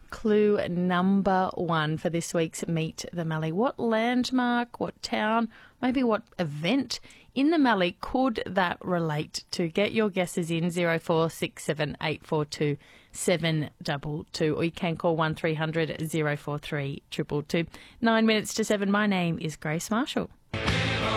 Clue number 1 for this week's Meet the Mallee. What landmark, what town, maybe what event in the Mallee could that relate to? Get your guesses in 0467 842 722, or you can call 1300 043 222. 9 minutes to 7. My name is Grace Marshall.